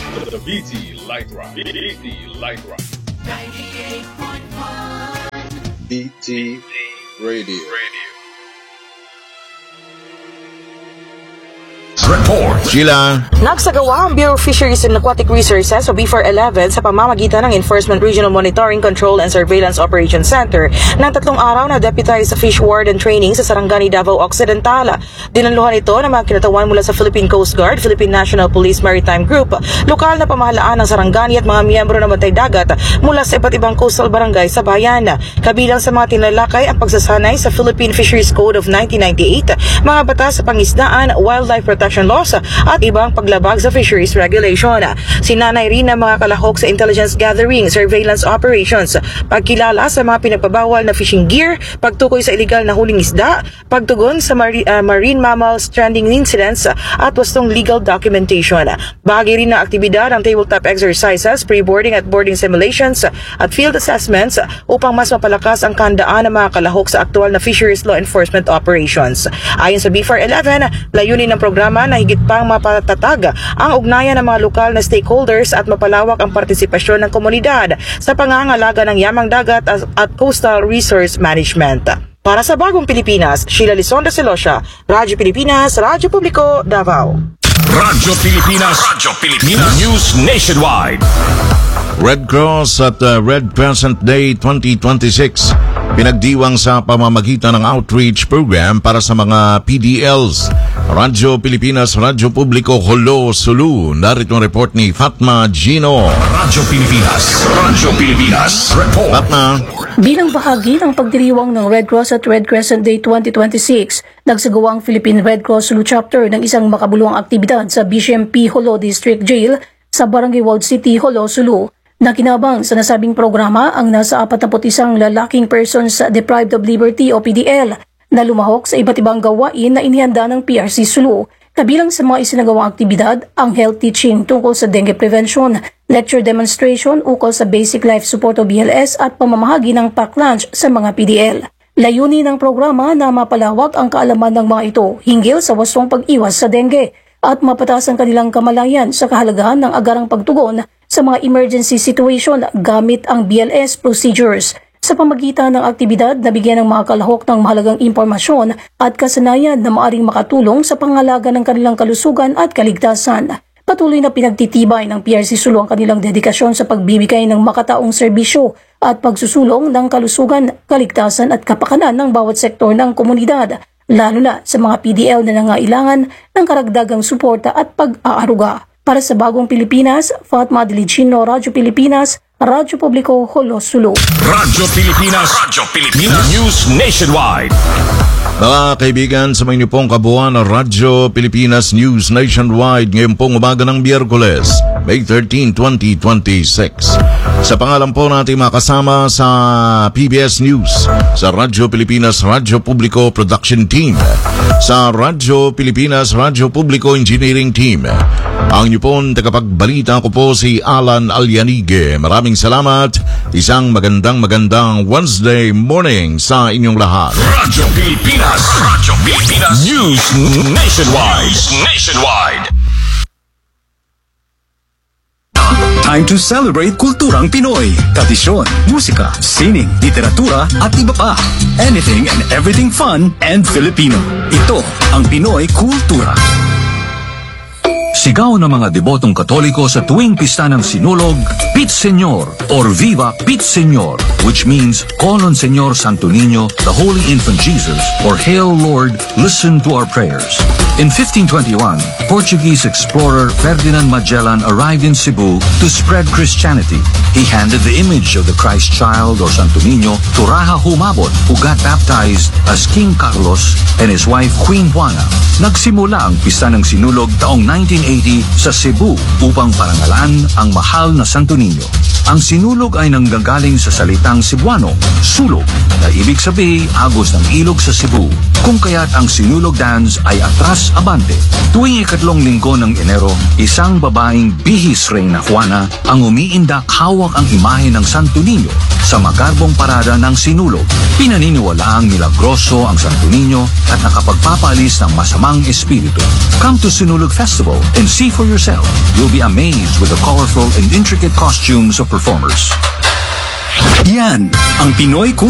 The BT Light Rock. BT Light Rock. 98.1 BT Radio. Report. Sheila. Nagsagawa ang Bureau of Fisheries and Aquatic Resources o B411 sa pamamagitan ng Enforcement Regional Monitoring, Control and Surveillance Operations Center ng 3 araw na deputized fish warden training sa Sarangani, Davao Occidental. Dinanluhan ito ng mga kinatawan mula sa Philippine Coast Guard, Philippine National Police Maritime Group, lokal na pamahalaan ng Sarangani at mga miyembro ng Bantay Dagat mula sa iba't ibang coastal barangay sa bayan. Kabilang sa mga tinalakay ang pagsasanay sa Philippine Fisheries Code of 1998, mga batas sa pangisdaan, wildlife protection laws at ibang paglabag sa fisheries regulation. Sinanay rin ng mga kalahok sa intelligence gathering, surveillance operations, pagkilala sa mga pinagpabawal na fishing gear, pagtukoy sa illegal na huling isda, pagtugon sa marine mammal stranding incidents at wastong legal documentation. Bahagi rin ng aktibidad ang tabletop exercises, pre-boarding at boarding simulations at field assessments upang mas mapalakas ang kandaan ng mga kalahok sa aktual na fisheries law enforcement operations. Ayon sa B411, layunin ng programa na higit pang mapatatag ang ugnayan ng mga lokal na stakeholders at mapalawak ang partisipasyon ng komunidad sa pangangalaga ng yamang dagat at coastal resource management. Para sa Bagong Pilipinas, Sheila Lizon de Celosio, Radyo Pilipinas, Radyo Publiko, Davao. Radyo Pilipinas, News Nationwide. Red Cross at Red Crescent Day 2026 pinagdiwang sa pamamagitan ng outreach program para sa mga PDLs. Radyo Pilipinas, Radyo Publiko, Holo, Sulu. Narito ang report ni Fatma Gino. Radyo Pilipinas, report. Fatma. Bilang bahagi ng pagdiriwang ng Red Cross at Red Crescent Day 2026, nagsagawa ang Philippine Red Cross Sulu Chapter ng isang makabuluhang aktibidad sa BCMP Holo District Jail sa Barangay Walled City, Holo, Sulu. Nakinabang sa nasabing programa ang nasa 41 lalaking persons deprived of liberty o PDL na lumahok sa iba't ibang gawain na inihanda ng PRC Sulu. Kabilang sa mga isinagawang aktibidad ang health teaching tungkol sa dengue prevention, lecture demonstration ukol sa basic life support o BLS at pamamahagi ng pack lunch sa mga PDL. Layunin ng programa na mapalawak ang kaalaman ng mga ito hinggil sa wastong pag-iwas sa dengue at mapatas ang kanilang kamalayan sa kahalagahan ng agarang pagtugon sa mga emergency situation gamit ang BLS procedures. Sa pamagitan ng aktibidad, nabigyan ng mga kalahok ng mahalagang impormasyon at kasanayan na maaring makatulong sa pangalaga ng kanilang kalusugan at kaligtasan. Patuloy na pinagtitibay ng PRC Sulu ang kanilang dedikasyon sa pagbibigay ng makataong serbisyo at pagsusulong ng kalusugan, kaligtasan at kapakanan ng bawat sektor ng komunidad, lalo na sa mga PDL na nangailangan ng karagdagang suporta at pag-aaruga. Para sa Bagong Pilipinas, Fatma Diligino, Radyo Pilipinas, Radyo Publiko, Holo, Sulu. Radyo Pilipinas, News Nationwide. Mga kaibigan, sa mga pong kabuuan ng Radyo Pilipinas News Nationwide ngayon pong umaga ng Biyerkules, May 13, 2026. Sa pangalan po natin makasama sa PBS News, sa Radyo Pilipinas, Radyo Publiko Production Team, sa Radyo Pilipinas, Radyo Publiko Engineering Team. Ang niyo pong tagapagbalita ko po si Alan Alyanige. Maraming salamat. Isang magandang Wednesday morning sa inyong lahat. Radyo Pilipinas, News Nationwide. Time to celebrate kulturang Pinoy, tradisyon, musika, sining, literatura at iba pa. Anything and everything fun and Filipino. Ito ang Pinoy Kultura. Sigaw ng mga debotong Katoliko sa tuwing pista ng Sinulog, Pit Señor or Viva Pit Señor, which means call on Señor Santo Niño, the Holy Infant Jesus, or Hail Lord, listen to our prayers. In 1521, Portuguese explorer Ferdinand Magellan arrived in Cebu to spread Christianity. He handed the image of the Christ child or Santo Niño to Raja Humabot, who got baptized as King Carlos and his wife Queen Juana. Nagsimula ang pista ng Sinulog taong 1980 sa Cebu upang parangalan ang mahal na Santo Niño. Ang sinulog ay nanggagaling sa salitang Cebuano, sulog, na ibig sabihin agos ng ilog sa Cebu. Kung kaya't ang sinulog dance ay atras abante. Tuwing ikatlong linggo ng Enero, isang babaeng bihis Reyna Juana ang umiindak hawak ang imahe ng Santo Niño sa magarbong parada ng sinulog. Pinaniniwalaang milagroso ang Santo Niño at nakapagpapalis ng masamang espiritu. Come to Sinulog Festival and see for yourself. You'll be amazed with the colorful and intricate costumes of performers. Yan ang Pinoy